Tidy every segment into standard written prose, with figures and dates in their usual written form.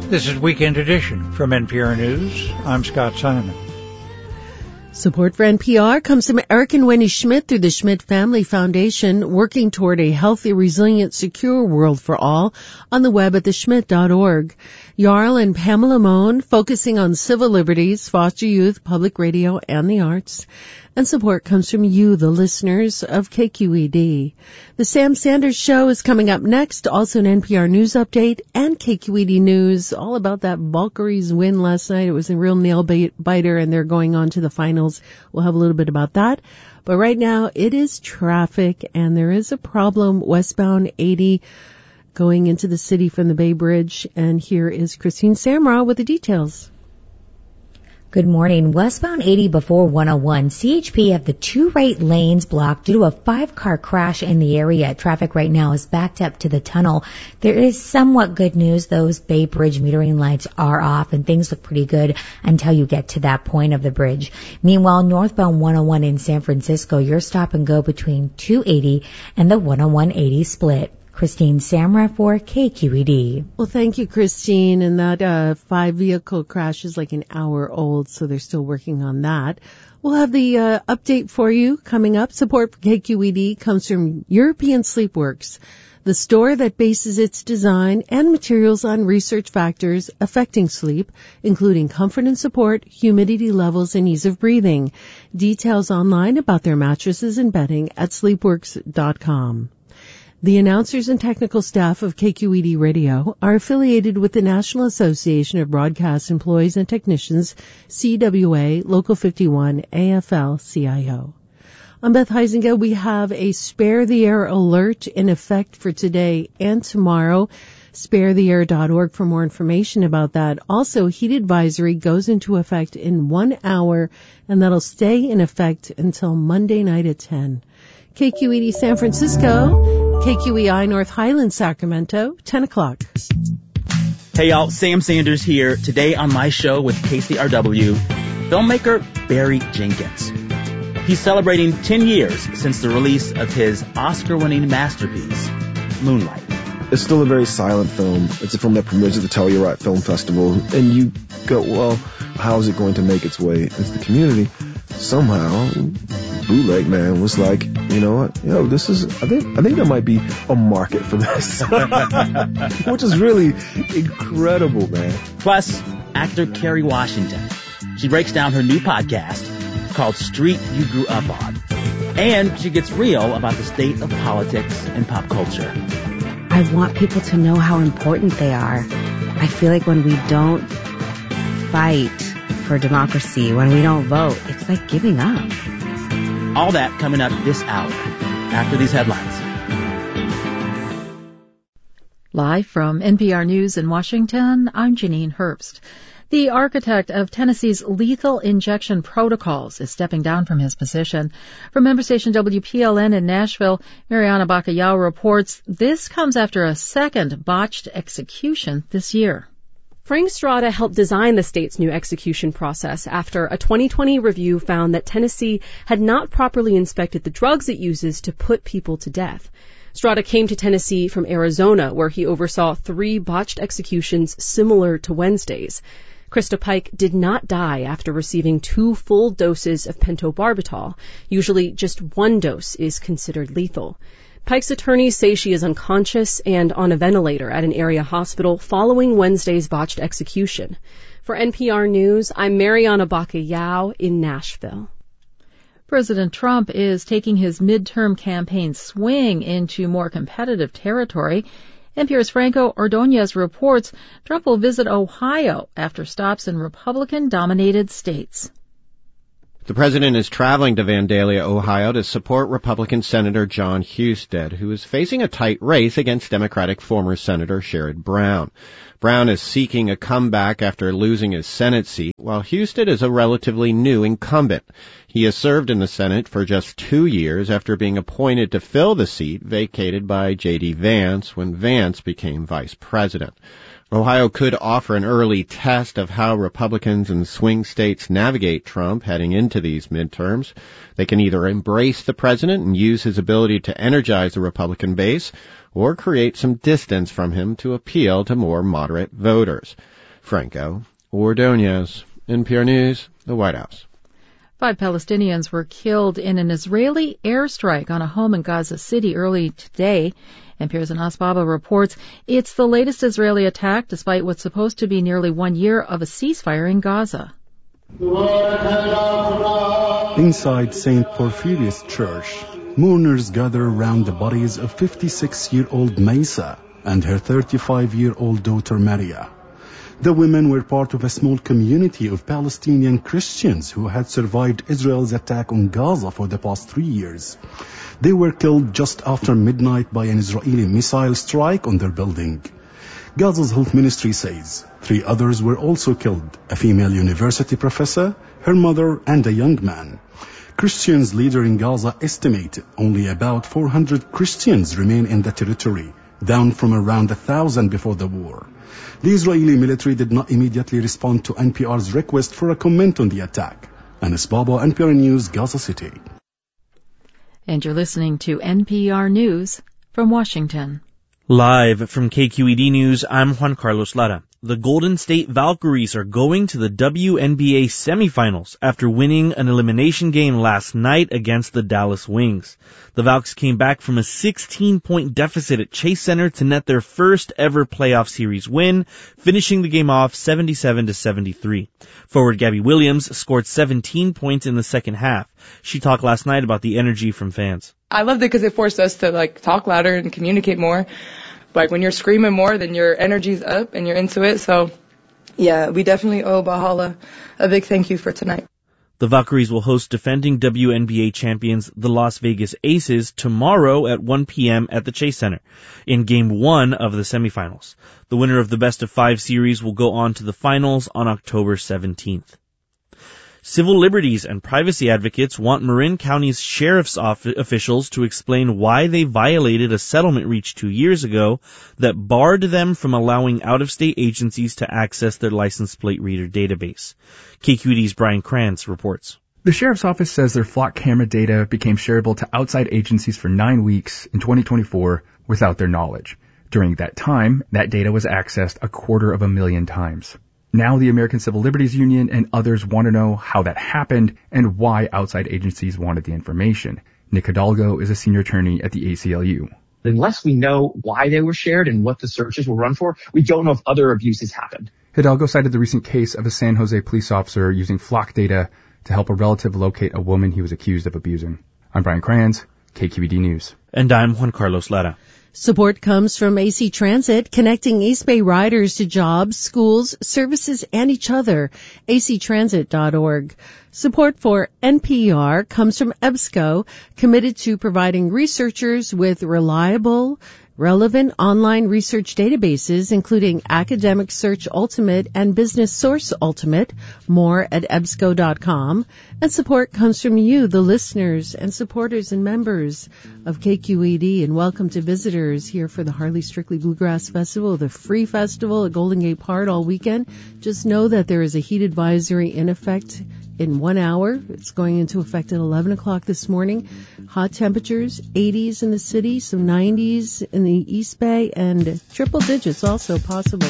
This is Weekend Edition from NPR News. I'm Scott Simon. Support for NPR comes from Eric and Wendy Schmidt through the Schmidt Family Foundation, working toward a healthy, resilient, secure world for all on the web at theschmidt.org. Jarl and Pamela Mohn, focusing on civil liberties, foster youth, public radio, and the arts. And support comes from you, the listeners of KQED. The Sam Sanders Show is coming up next, also an NPR News update and KQED News, all about that Valkyries win last night. It was a real nail-biter, and they're going on to the finals. We'll have a little bit about that. But right now, it is traffic, and there is a problem westbound 80 going into the city from the Bay Bridge. And here is Christine Samra with the details. Good morning. Westbound 80 before 101, CHP have the two right lanes blocked due to a 5-car crash in the area. Traffic right now is backed up to the tunnel. There is somewhat good news. Those Bay Bridge metering lights are off and things look pretty good until you get to that point of the bridge. Meanwhile, northbound 101 in San Francisco, you're stop and go between 280 and the 101-80 split. Christine Samra for KQED. Well, thank you, Christine. And that 5-vehicle crash is like an hour old, so they're still working on that. We'll have the update for you coming up. Support for KQED comes from European Sleepworks, the store that bases its design and materials on research factors affecting sleep, including comfort and support, humidity levels, and ease of breathing. Details online about their mattresses and bedding at sleepworks.com. The announcers and technical staff of KQED Radio are affiliated with the National Association of Broadcast Employees and Technicians, CWA, Local 51, AFL-CIO. I'm Beth Heisinger. We have a Spare the Air alert in effect for today and tomorrow. SpareTheAir.org for more information about that. Also, heat advisory goes into effect in 1 hour, and that'll stay in effect until Monday night at 10. KQED San Francisco, KQEI North Highland, Sacramento, 10 o'clock. Hey y'all, Sam Sanders here. Today on my show with KCRW, filmmaker Barry Jenkins. He's celebrating 10 years since the release of his Oscar-winning masterpiece, Moonlight. It's still a very silent film. It's a film that premieres at the Telluride Film Festival. And you go, well, how is it going to make its way into the community? Somehow, Bootleg Man was like, you know what? I think there might be a market for this. Which is really incredible, man. Plus, actor Kerry Washington. She breaks down her new podcast called Street You Grew Up On. And she gets real about the state of politics and pop culture. I want people to know how important they are. I feel like when we don't fight for democracy, when we don't vote, it's like giving up. All that coming up this hour after these headlines. Live from NPR News in Washington, I'm Janine Herbst. The architect of Tennessee's lethal injection protocols is stepping down from his position. From member station WPLN in Nashville, Mariana Bacallao reports this comes after a second botched execution this year. Frank Strada helped design the state's new execution process after a 2020 review found that Tennessee had not properly inspected the drugs it uses to put people to death. Strada came to Tennessee from Arizona, where he oversaw 3 botched executions similar to Wednesday's. Krista Pike did not die after receiving 2 full doses of pentobarbital. Usually just 1 dose is considered lethal. Pike's attorneys say she is unconscious and on a ventilator at an area hospital following Wednesday's botched execution. For NPR News, I'm Mariana Bacallao in Nashville. President Trump is taking his midterm campaign swing into more competitive territory. NPR's Franco Ordonez reports Trump will visit Ohio after stops in Republican-dominated states. The president is traveling to Vandalia, Ohio to support Republican Senator Jon Husted, who is facing a tight race against Democratic former Senator Sherrod Brown. Brown is seeking a comeback after losing his Senate seat, while Husted is a relatively new incumbent. He has served in the Senate for just 2 years after being appointed to fill the seat vacated by J.D. Vance when Vance became vice president. Ohio could offer an early test of how Republicans in swing states navigate Trump heading into these midterms. They can either embrace the president and use his ability to energize the Republican base, or create some distance from him to appeal to more moderate voters. Franco Ordonez, NPR News, the White House. 5 Palestinians were killed in an Israeli airstrike on a home in Gaza City early today. NPR's Anas Baba reports it's the latest Israeli attack despite what's supposed to be nearly 1 year of a ceasefire in Gaza. Inside St. Porphyrius Church, mourners gather around the bodies of 56-year-old Maysa and her 35-year-old daughter Maria. The women were part of a small community of Palestinian Christians who had survived Israel's attack on Gaza for the past 3 years. They were killed just after midnight by an Israeli missile strike on their building. Gaza's health ministry says 3 others were also killed, a female university professor, her mother, and a young man. Christians leader in Gaza estimate only about 400 Christians remain in the territory, down from around 1,000 before the war. The Israeli military did not immediately respond to NPR's request for a comment on the attack. Anas Baba, NPR News, Gaza City. And you're listening to NPR News from Washington. Live from KQED News, I'm Juan Carlos Lara. The Golden State Valkyries are going to the WNBA semifinals after winning an elimination game last night against the Dallas Wings. The Valks came back from a 16-point deficit at Chase Center to net their first ever playoff series win, finishing the game off 77-73. Forward Gabby Williams scored 17 points in the second half. She talked last night about the energy from fans. I loved it because it forced us to talk louder and communicate more. When you're screaming more, then your energy's up and you're into it. So, yeah, we definitely owe Bahala a big thank you for tonight. The Valkyries will host defending WNBA champions, the Las Vegas Aces, tomorrow at 1 p.m. at the Chase Center in Game 1 of the semifinals. The winner of the best-of-5 series will go on to the finals on October 17th. Civil liberties and privacy advocates want Marin County's sheriff's officials to explain why they violated a settlement reached 2 years ago that barred them from allowing out-of-state agencies to access their license plate reader database. KQED's Brian Kranz reports. The sheriff's office says their flock camera data became shareable to outside agencies for 9 weeks in 2024 without their knowledge. During that time, that data was accessed 250,000 times. Now the American Civil Liberties Union and others want to know how that happened and why outside agencies wanted the information. Nick Hidalgo is a senior attorney at the ACLU. Unless we know why they were shared and what the searches were run for, we don't know if other abuses happened. Hidalgo cited the recent case of a San Jose police officer using flock data to help a relative locate a woman he was accused of abusing. I'm Brian Kranz, KQED News. And I'm Juan Carlos Lara. Support comes from AC Transit, connecting East Bay riders to jobs, schools, services, and each other. actransit.org. Support for NPR comes from EBSCO, committed to providing researchers with reliable, relevant online research databases, including Academic Search Ultimate and Business Source Ultimate. More at EBSCO.com. And support comes from you, the listeners and supporters and members of KQED. And welcome to visitors here for the Harley Strictly Bluegrass Festival, the free festival at Golden Gate Park all weekend. Just know that there is a heat advisory in effect in 1 hour. It's going into effect at 11 o'clock this morning. Hot temperatures, 80s in the city, some 90s in the East Bay, and triple digits also possible.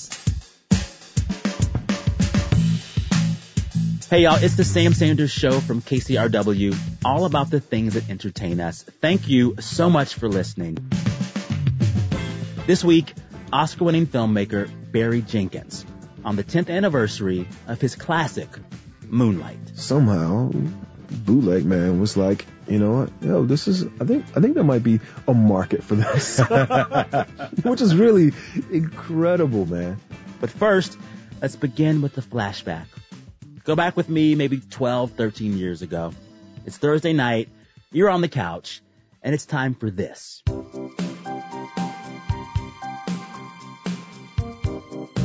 Hey y'all, it's the Sam Sanders Show from KCRW, all about the things that entertain us. Thank you so much for listening. This week, Oscar-winning filmmaker Barry Jenkins on the 10th anniversary of his classic, Moonlight. Somehow, Bootleg Man was like, you know what? Yo, this is, I think there might be a market for this. Which is really incredible, man. But first, let's begin with the flashback. Go back with me maybe 12, 13 years ago. It's Thursday night, you're on the couch, and it's time for this.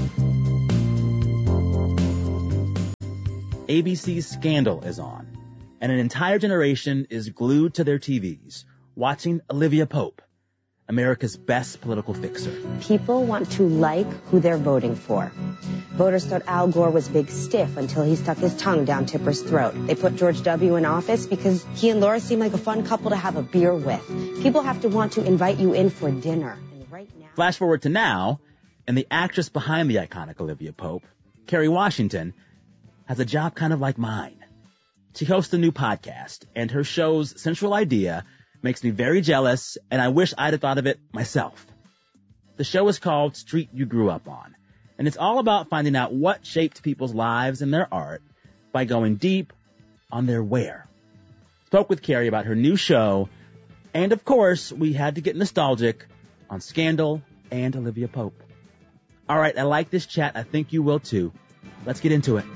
ABC's Scandal is on. and an entire generation is glued to their TVs, watching Olivia Pope, America's best political fixer. People want to like who they're voting for. Voters thought Al Gore was big stiff until he stuck his tongue down Tipper's throat. They put George W. in office because he and Laura seem like a fun couple to have a beer with. People have to want to invite you in for dinner. And right now... Flash forward to now, and the actress behind the iconic Olivia Pope, Kerry Washington, has a job kind of like mine. She hosts a new podcast, and her show's central idea makes me very jealous, and I wish I'd have thought of it myself. The show is called Street You Grew Up On, and it's all about finding out what shaped people's lives and their art by going deep on their where. Spoke with Kerry about her new show, and of course, we had to get nostalgic on Scandal and Olivia Pope. All right, I like this chat. I think you will too. Let's get into it.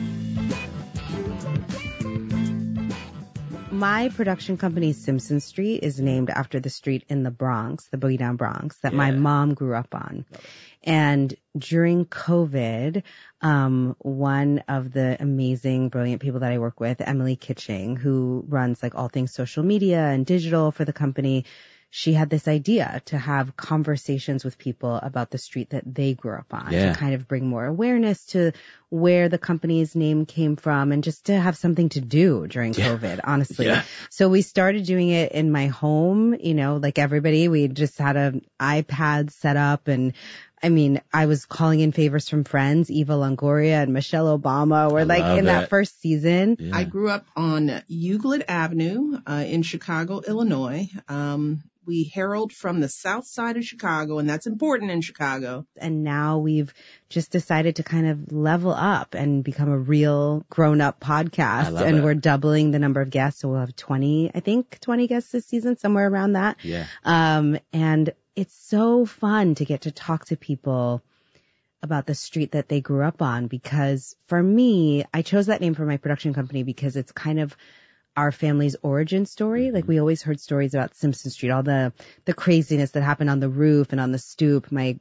My production company, Simpson Street, is named after the street in the Bronx, the Boogie Down Bronx, that my mom grew up on. And during COVID, one of the amazing, brilliant people that I work with, Emily Kitching, who runs like all things social media and digital for the company, she had this idea to have conversations with people about the street that they grew up on, to kind of bring more awareness to where the company's name came from and just to have something to do during COVID, honestly. So we started doing it in my home, you know, like everybody. We just had an iPad set up, and I mean, I was calling in favors from friends. Eva Longoria and Michelle Obama were like in that first season. I grew up on Euclid Avenue in Chicago, Illinois. We herald from the south side of Chicago, and that's important in Chicago. And now we've just decided to kind of level up and become a real grown-up podcast. And we're doubling the number of guests, so we'll have 20 guests this season, somewhere around that. And it's so fun to get to talk to people about the street that they grew up on, because for me, I chose that name for my production company because it's kind of our family's origin story. Like, we always heard stories about Simpson Street, all the craziness that happened on the roof and on the stoop. My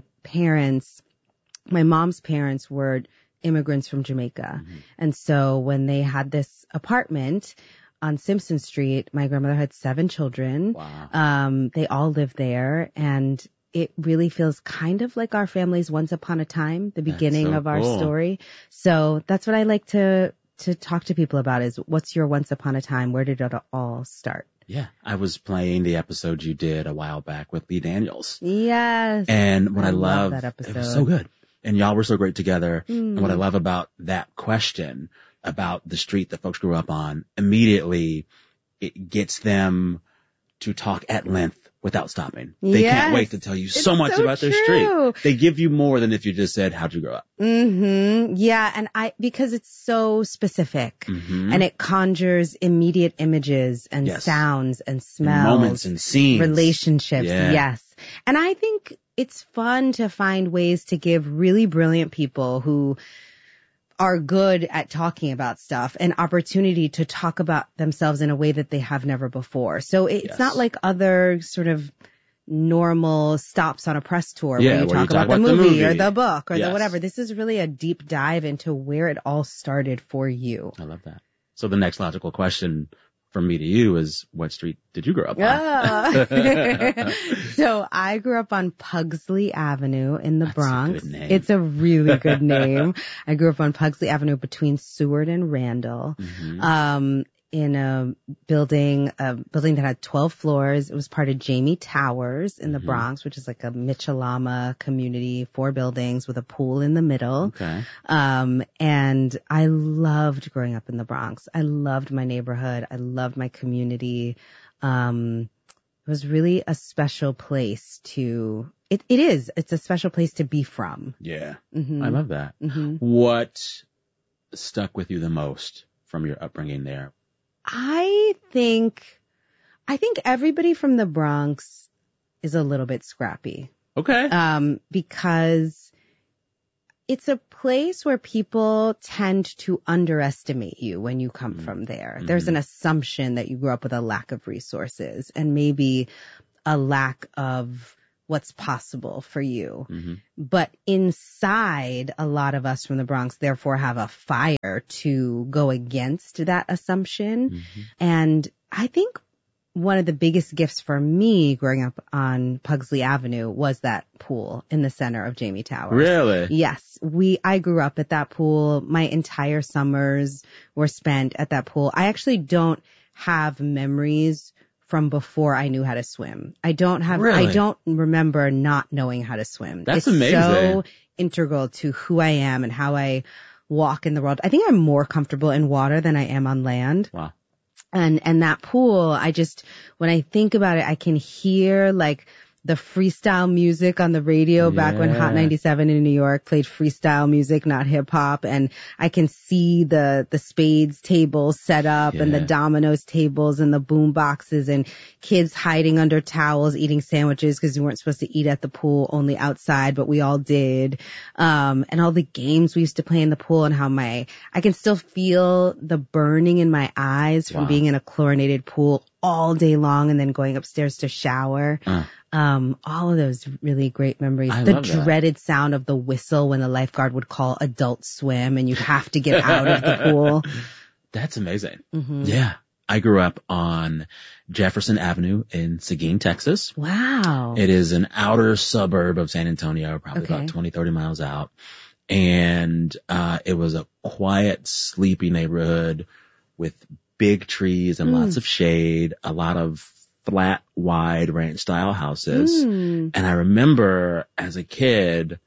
mom's parents were immigrants from Jamaica. And so when they had this apartment on Simpson Street, my grandmother had 7 children. They all lived there, and it really feels kind of like our family's Once Upon a Time, the beginning of our story. So that's what I like to talk to people about, is what's your Once Upon a Time? Where did it all start? I was playing the episode you did a while back with Lee Daniels. And what I love that episode. It was so good. And y'all were so great together. And what I love about that question about the street that folks grew up on, immediately it gets them to talk at length without stopping. They can't wait to tell you so much about their street. They give you more than if you just said, how'd you grow up? And because it's so specific and it conjures immediate images and sounds and smells. And moments and scenes. Relationships. And I think it's fun to find ways to give really brilliant people who are good at talking about stuff an opportunity to talk about themselves in a way that they have never before. So it's not like other sort of normal stops on a press tour where you talk about the movie or the book or the whatever. This is really a deep dive into where it all started for you. I love that. So the next logical question from me to you is, what street did you grow up on? So I grew up on Pugsley Avenue in the Bronx. A good name. It's a really good name. I grew up on Pugsley Avenue between Seward and Randall. In a building that had 12 floors. It was part of Jamie Towers in the Bronx, which is like a Mitchell-Lama community, 4 buildings with a pool in the middle. And I loved growing up in the Bronx. I loved my neighborhood. I loved my community. It was really a special place it's a special place to be from. I love that. What stuck with you the most from your upbringing there? I think everybody from the Bronx is a little bit scrappy. Because it's a place where people tend to underestimate you when you come from there. There's an assumption that you grew up with a lack of resources and maybe a lack of what's possible for you. Mm-hmm. But inside, a lot of us from the Bronx therefore have a fire to go against that assumption. Mm-hmm. And I think one of the biggest gifts for me growing up on Pugsley Avenue was that pool in the center of Jamie Towers. Really? Yes. I grew up at that pool. My entire summers were spent at that pool. I actually don't have memories from before I knew how to swim. I don't remember not knowing how to swim. That's it's amazing. So integral to who I am and how I walk in the world. I think I'm more comfortable in water than I am on land. Wow. And that pool, when I think about it, I can hear like the freestyle music on the radio back when Hot 97 in New York played freestyle music, not hip hop. And I can see the spades tables set up and the dominoes tables and the boom boxes and kids hiding under towels eating sandwiches because we weren't supposed to eat at the pool, only outside, but we all did. And all the games we used to play in the pool and how I can still feel the burning in my eyes from being in a chlorinated pool all day long and then going upstairs to shower. All of those really great memories. The dreaded sound of the whistle when the lifeguard would call adult swim and you have to get out of the pool. That's amazing. Mm-hmm. Yeah. I grew up on Jefferson Avenue in Seguin, Texas. Wow. It is an outer suburb of San Antonio, probably about 20, 30 miles out. And it was a quiet, sleepy neighborhood with big trees and lots of shade, a lot of flat, wide ranch-style houses. And I remember as a kid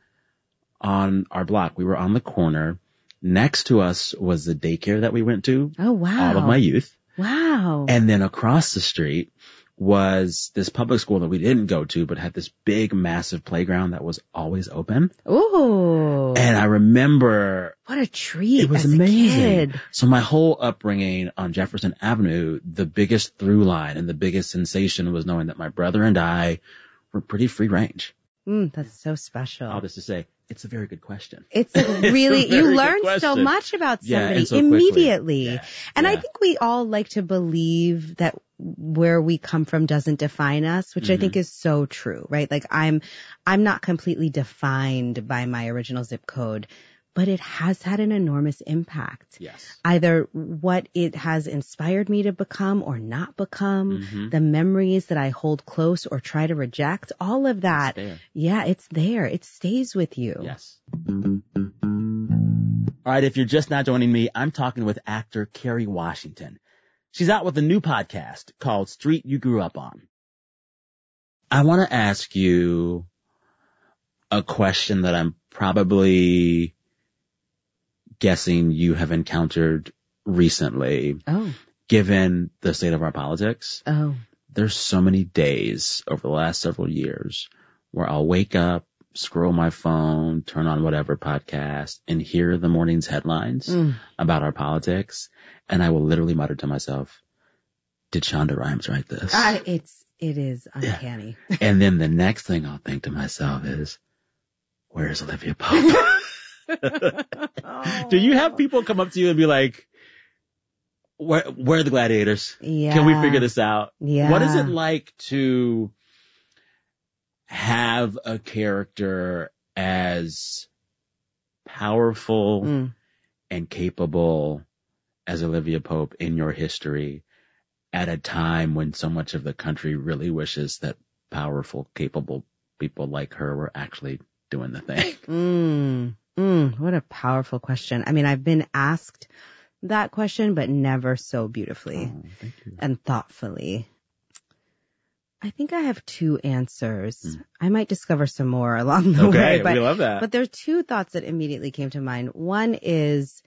on our block, we were on the corner. Next to us was the daycare that we went to. Oh, wow. All of my youth. Wow. And then across the street was this public school that we didn't go to, but had this big, massive playground that was always open. Ooh. And I remember... What a treat. It was as amazing. A kid. So my whole upbringing on Jefferson Avenue, the biggest through line and the biggest sensation was knowing that my brother and I were pretty free range. That's so special. All this to say, it's a very good question. It's really, you learn so much about somebody immediately. And I think we all like to believe that where we come from doesn't define us, which I think is so true, right? Like I'm not completely defined by my original zip code, but it has had an enormous impact. Yes. Either what it has inspired me to become or not become, the memories that I hold close or try to reject, all of that. It's there. It stays with you. Yes. All right. If you're just now joining me, I'm talking with actor Kerry Washington. She's out with a new podcast called Street You Grew Up On. I want to ask you a question that I'm probably guessing you have encountered recently. Oh. Given the state of our politics. Oh. There's so many days over the last several years where I'll wake up, scroll my phone, turn on whatever podcast, and hear the morning's headlines about our politics. And I will literally mutter to myself, did Shonda Rhimes write this? It is uncanny. Yeah. And then the next thing I'll think to myself is, where's Olivia Pope? Do you have people come up to you and be like, where are the gladiators? Yeah. Can we figure this out? Yeah. What is it like to have a character as powerful and capable as Olivia Pope in your history at a time when so much of the country really wishes that powerful, capable people like her were actually doing the thing? What a powerful question. I mean, I've been asked that question, but never so beautifully and thoughtfully. I think I have two answers. I might discover some more along the way. But, we love that. But there are two thoughts that immediately came to mind. One is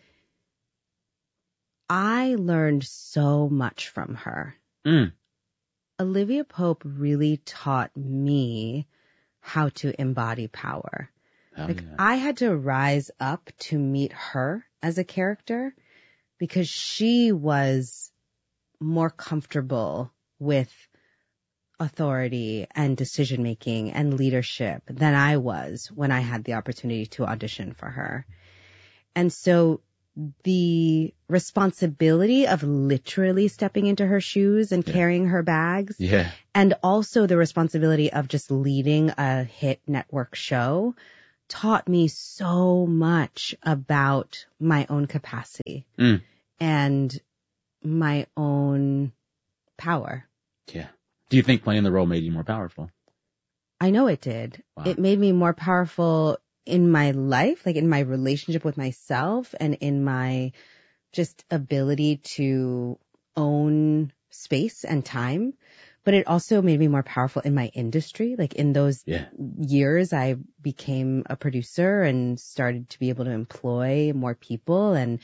I learned so much from her. Olivia Pope really taught me how to embody power. I had to rise up to meet her as a character because she was more comfortable with authority and decision making and leadership than I was when I had the opportunity to audition for her. And so the responsibility of literally stepping into her shoes and carrying her bags. Yeah. And also the responsibility of just leading a hit network show taught me so much about my own capacity and my own power. Yeah. Do you think playing the role made you more powerful? I know it did. Wow. It made me more powerful in my life, like in my relationship with myself and in my just ability to own space and time. But it also made me more powerful in my industry. Like in those years, I became a producer and started to be able to employ more people. And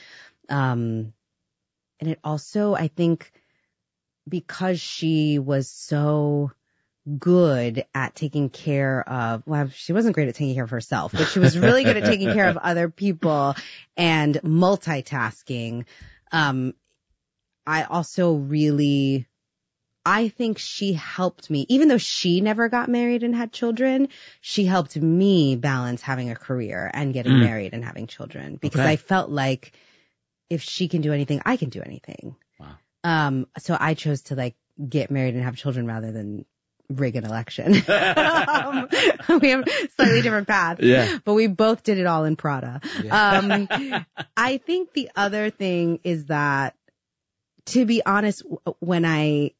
it also, I think, because she was so good at taking care of, well, she wasn't great at taking care of herself, but she was really good at taking care of other people and multitasking. I also really, I think she helped me, even though she never got married and had children, she helped me balance having a career and getting married and having children, because I felt like if she can do anything, I can do anything. Wow. So I chose to like get married and have children rather than rig an election. We have slightly different paths, but we both did it all in Prada. Yeah. I think the other thing is that, to be honest, when I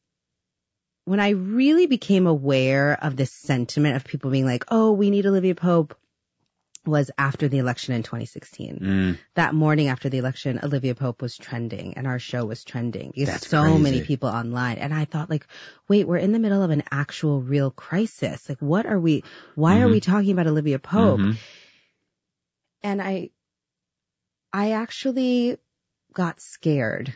really became aware of this sentiment of people being like, oh, we need Olivia Pope, was after the election in 2016. That morning after the election, Olivia Pope was trending and our show was trending because That's so crazy. many people online. And I thought like, wait, we're in the middle of an actual real crisis. Like, why are we talking about Olivia Pope? And I actually got scared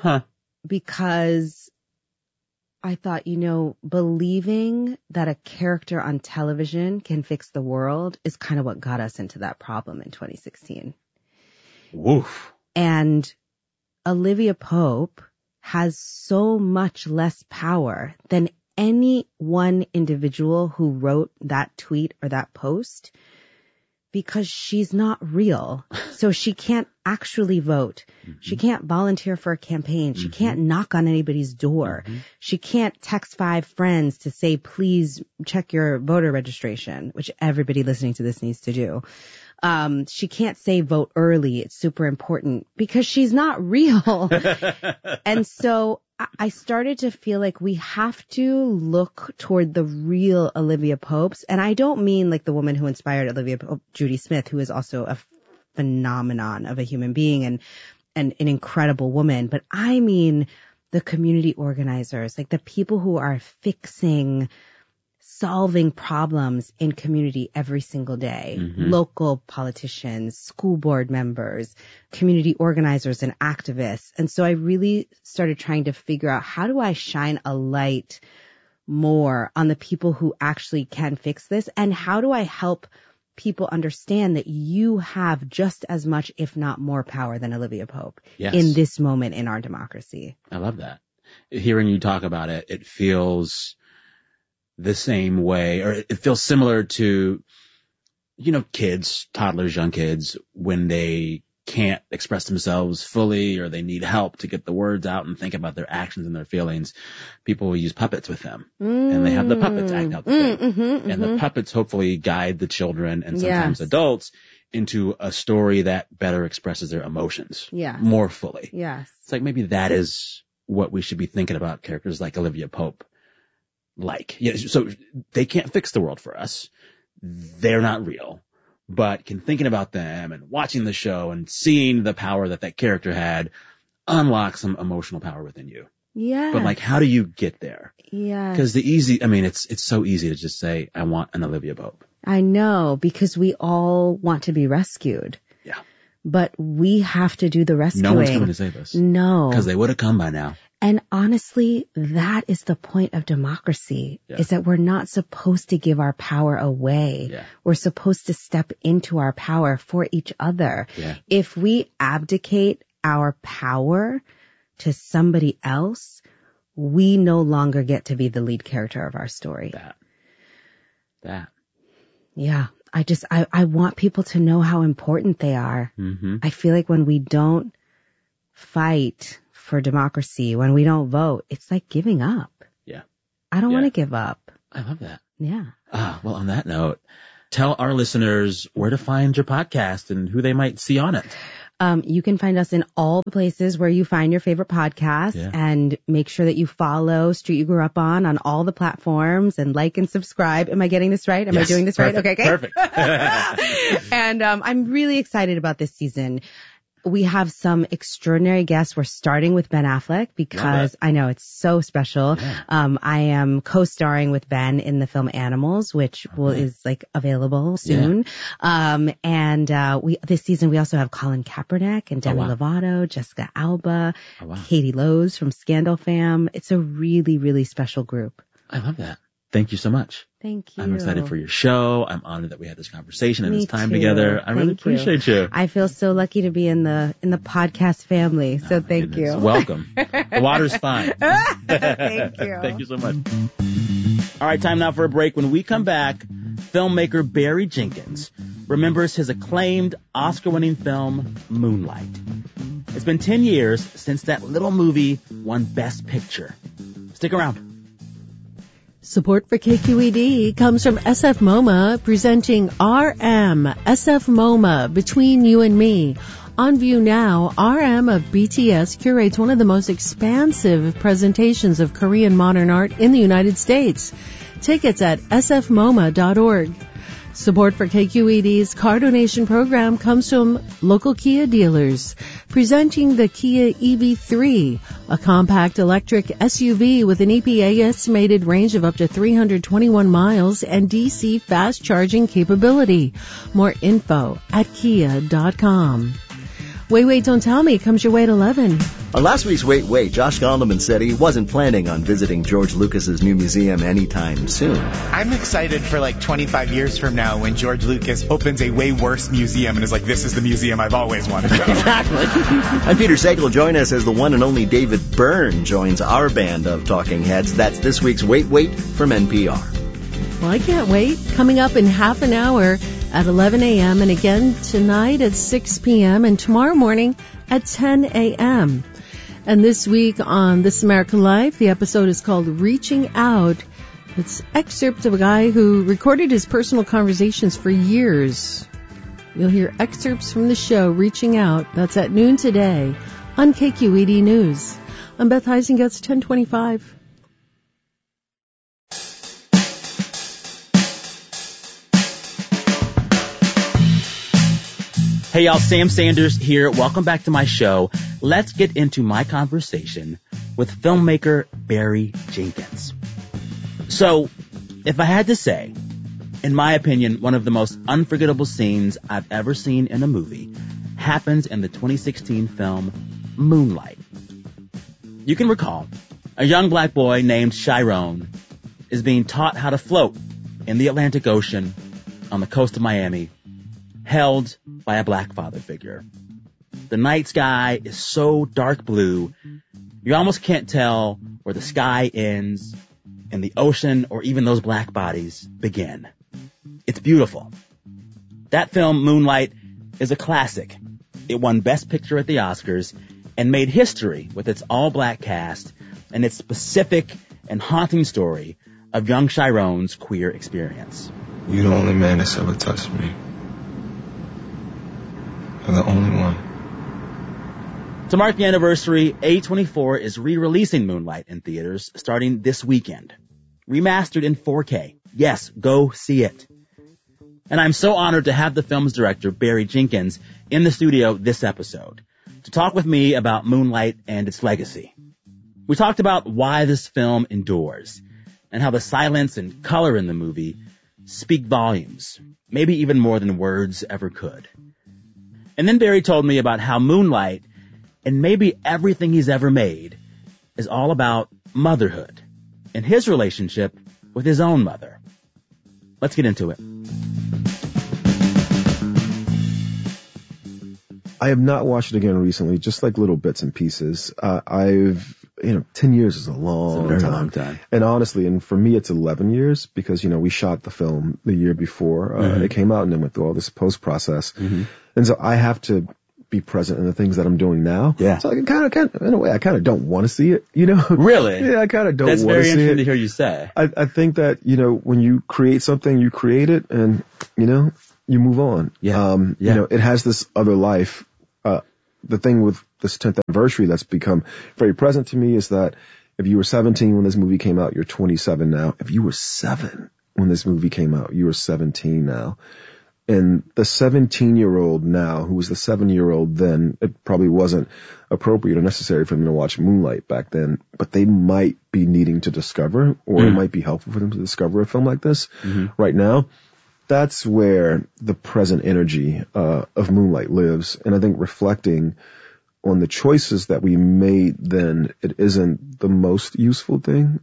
because I thought, believing that a character on television can fix the world is kind of what got us into that problem in 2016. Woof. And Olivia Pope has so much less power than any one individual who wrote that tweet or that post, because she's not real. So she can't actually vote. She can't volunteer for a campaign. She can't knock on anybody's door. She can't text 5 friends to say, please check your voter registration, which everybody listening to this needs to do. She can't say vote early. It's super important, because she's not real. And so I started to feel like we have to look toward the real Olivia Popes. And I don't mean like the woman who inspired Olivia Pope, Judy Smith, who is also a phenomenon of a human being and an incredible woman. But I mean the community organizers, like the people who are solving problems in community every single day. Local politicians, school board members, community organizers and activists. And so I really started trying to figure out, how do I shine a light more on the people who actually can fix this? And how do I help people understand that you have just as much, if not more, power than Olivia Pope in this moment in our democracy? I love that. Hearing you talk about it, it feels the same way, or it feels similar to, kids, toddlers, young kids, when they can't express themselves fully or they need help to get the words out and think about their actions and their feelings. People will use puppets with them, and they have the puppets act out the thing. And the puppets hopefully guide the children and sometimes adults into a story that better expresses their emotions more fully. Yes. It's like maybe that is what we should be thinking about characters like Olivia Pope. So they can't fix the world for us. They're not real, but thinking about them and watching the show and seeing the power that character had unlock some emotional power within you. Yeah. But how do you get there? Yeah. Because it's so easy to just say, I want an Olivia Pope. I know, because we all want to be rescued. Yeah. But we have to do the rescuing. No one's coming to save us. No. Because they would have come by now. And honestly, that is the point of democracy, is that we're not supposed to give our power away. Yeah. We're supposed to step into our power for each other. Yeah. If we abdicate our power to somebody else, we no longer get to be the lead character of our story. That. Yeah. I want people to know how important they are. Mm-hmm. I feel like when we don't fight for democracy, when we don't vote, it's like giving up. Yeah. I don't want to give up. I love that. Yeah. Well, on that note, tell our listeners where to find your podcast and who they might see on it. You can find us in all the places where you find your favorite podcasts, and make sure that you follow Street You Grew Up on all the platforms, and like and subscribe. Am I getting this right? Am I doing this perfect, right? Okay, perfect. And I'm really excited about this season. We have some extraordinary guests. We're starting with Ben Affleck because I know it's so special. Yeah. I am co-starring with Ben in the film Animals, which is like available soon. Yeah. This season we also have Colin Kaepernick and Demi Lovato, Jessica Alba, Katie Lowe's from Scandal Fam. It's a really, really special group. I love that. Thank you so much. Thank you. I'm excited for your show. I'm honored that we had this conversation and Me this time too. together. I really appreciate you. I feel so lucky to be in the podcast family. So thank you. Welcome. The water's fine. Thank you. Thank you so much. All right, time now for a break. When we come back, filmmaker Barry Jenkins remembers his acclaimed Oscar-winning film, Moonlight. It's been 10 years since that little movie won Best Picture. Stick around. Support for KQED comes from SF MoMA, presenting RM, SF MoMA, Between You and Me. On view now, RM of BTS curates one of the most expansive presentations of Korean modern art in the United States. Tickets at sfmoma.org. Support for KQED's car donation program comes from local Kia dealers, presenting the Kia EV3, a compact electric SUV with an EPA estimated range of up to 321 miles and DC fast charging capability. More info at kia.com. Wait, Don't Tell Me comes your way at 11. On last week's Wait, Josh Gondelman said he wasn't planning on visiting George Lucas's new museum anytime soon. I'm excited for like 25 years from now when George Lucas opens a way worse museum and is like, this is the museum I've always wanted to go. Exactly. I'm Peter Sagal. Join us as the one and only David Byrne joins our band of talking heads. That's this week's Wait from NPR. Well, I can't wait. Coming up in half an hour at 11 a.m. and again tonight at 6 p.m. and tomorrow morning at 10 a.m. And this week on This American Life, the episode is called Reaching Out. It's excerpts of a guy who recorded his personal conversations for years. You'll hear excerpts from the show Reaching Out. That's at noon today on KQED News. I'm Beth Heisingetz, 1025. Hey y'all, Sam Sanders here. Welcome back to my show. Let's get into my conversation with filmmaker Barry Jenkins. So, if I had to say, in my opinion, one of the most unforgettable scenes I've ever seen in a movie happens in the 2016 film Moonlight. You can recall, a young black boy named Chiron is being taught how to float in the Atlantic Ocean on the coast of Miami, held by a black father figure. The night sky is so dark blue, you almost can't tell where the sky ends and the ocean or even those black bodies begin. It's beautiful. That film, Moonlight, is a classic. It won Best Picture at the Oscars and made history with its all-black cast and its specific and haunting story of young Chiron's queer experience. You're the only man that's ever touched me. You're the only one. To mark the anniversary, A24 is re-releasing Moonlight in theaters starting this weekend. Remastered in 4K. Yes, go see it. And I'm so honored to have the film's director, Barry Jenkins, in the studio this episode to talk with me about Moonlight and its legacy. We talked about why this film endures and how the silence and color in the movie speak volumes, maybe even more than words ever could. And then Barry told me about how Moonlight, and maybe everything he's ever made, is all about motherhood and his relationship with his own mother. Let's get into it. I have not watched it again recently, just like little bits and pieces. I've 10 years is a long very time. long time. And honestly, and for me, it's 11 years because, we shot the film the year before it came out and then went through all this post process. And so I have to be present in the things that I'm doing now. Yeah. So I kind of, in a way, I kind of don't want to see it, Really? Yeah, I kind of don't want to see it. That's very interesting to hear you say. I think that, when you create something, you create it and, you move on. Yeah. It has this other life. The thing with this 10th anniversary that's become very present to me is that if you were 17 when this movie came out, you're 27 now. If you were 7 when this movie came out, you were 17 now. And the 17-year-old now, who was the 7-year-old then, it probably wasn't appropriate or necessary for them to watch Moonlight back then, but they might be needing to discover, or it might be helpful for them to discover a film like this right now. That's where the present energy of Moonlight lives. And I think reflecting on the choices that we made then, it isn't the most useful thing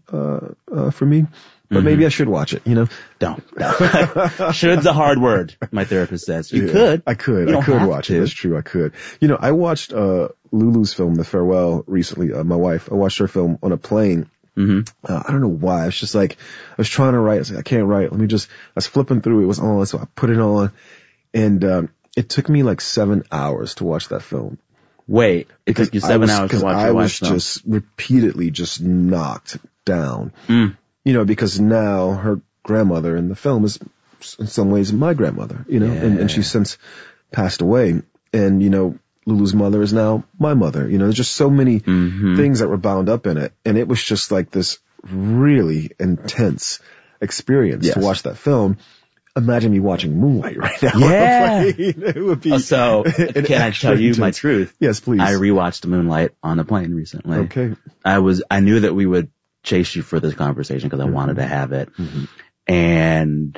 for me. But maybe I should watch it, Don't. Should's a hard word, my therapist says. You could. I could watch it. That's true. I could. I watched Lulu's film, The Farewell, recently. My wife. I watched her film on a plane. I don't know why. It's just like, I was trying to write. I was like, I can't write. I was flipping through. It was on, so I put it on. And it took me like 7 hours to watch that film. Wait, it took you 7 hours to watch your wife's film? I was just repeatedly just knocked down. Because now her grandmother in the film is in some ways my grandmother, and she's since passed away. And, Lulu's mother is now my mother. There's just so many things that were bound up in it. And it was just like this really intense experience to watch that film. Imagine me watching Moonlight right now. Yeah. It would be. So, can I tell you my truth? Yes, please. I rewatched Moonlight on a plane recently. Okay. I knew that we would chase you for this conversation because I wanted to have it. And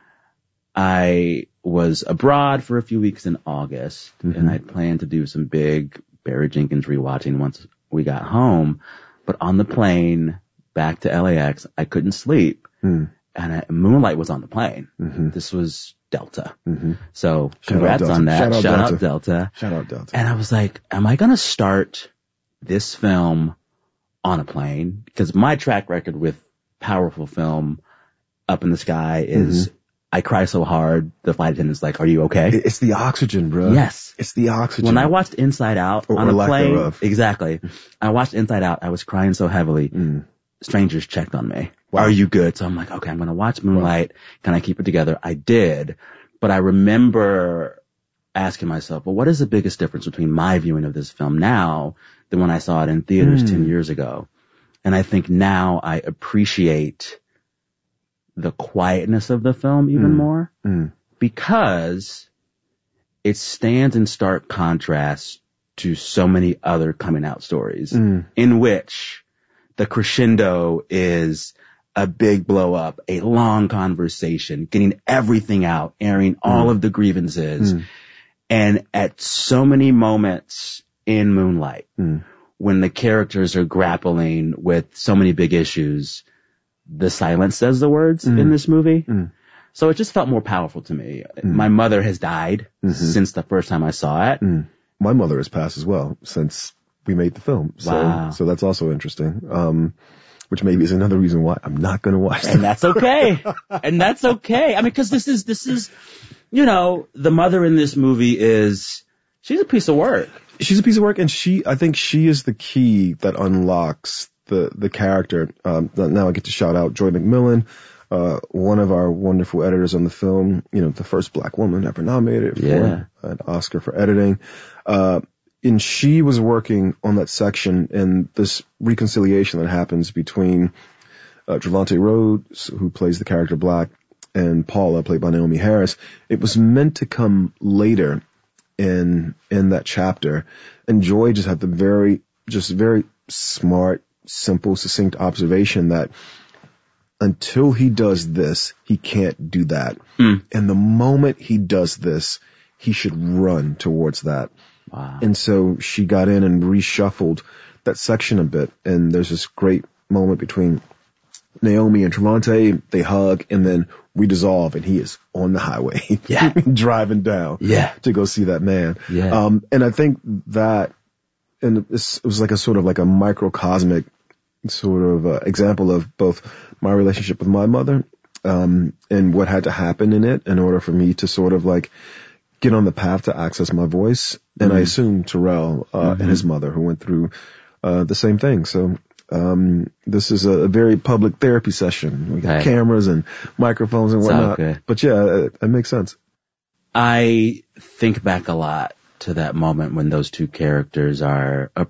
I was abroad for a few weeks in August, and I planned to do some big Barry Jenkins rewatching once we got home. But on the plane back to LAX, I couldn't sleep. And Moonlight was on the plane. This was Delta. So congrats on that. Shout out Delta. Shout out Delta. And I was like, am I going to start this film on a plane? Because my track record with powerful film, Up in the Sky, is I cry so hard, the flight attendant's like, are you okay? It's the oxygen, bro. Yes. It's the oxygen. When I watched Inside Out on a plane, thereof. Exactly. I watched Inside Out, I was crying so heavily. Strangers checked on me. Wow. Are you good? So I'm like, okay, I'm going to watch Moonlight. Can I keep it together? I did. But I remember asking myself, well, what is the biggest difference between my viewing of this film now than when I saw it in theaters 10 years ago? And I think now I appreciate the quietness of the film even more because it stands in stark contrast to so many other coming out stories in which the crescendo is a big blow up, a long conversation, getting everything out, airing all of the grievances. And at so many moments in Moonlight, when the characters are grappling with so many big issues, the silence says the words in this movie. So it just felt more powerful to me. My mother has died since the first time I saw it. My mother has passed as well since we made the film. So that's also interesting. Which maybe is another reason why I'm not going to watch it. And that's okay. And that's okay. I mean, cause this is, the mother in this movie she's a piece of work. She's a piece of work, and I think she is the key that unlocks the character. Now I get to shout out Joy McMillan, one of our wonderful editors on the film, the first black woman ever nominated for an Oscar for editing. And she was working on that section, and this reconciliation that happens between Trevante Rhodes, who plays the character Black, and Paula, played by Naomi Harris. It was meant to come later in that chapter, and Joy just had the very smart, simple, succinct observation that until he does this, he can't do that. And the moment he does this, he should run towards that. Wow. And so she got in and reshuffled that section a bit. And there's this great moment between Naomi and Trevante. They hug, and then we dissolve, and he is on the highway, driving down to go see that man. And I think that and it was like a sort of like a microcosmic sort of example of both my relationship with my mother, and what had to happen in it in order for me to sort of like get on the path to access my voice. And I assume Terrell, and his mother, who went through, the same thing. So, this is a very public therapy session. We got cameras and microphones and whatnot. But yeah, it makes sense. I think back a lot to that moment when those two characters are